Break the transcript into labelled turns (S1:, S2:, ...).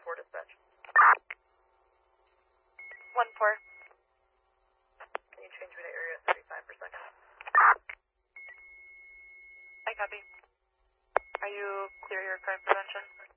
S1: dispatch.
S2: 1-4.
S1: Can you change me to area 35 per second?
S2: I copy. Are you clear your crime prevention?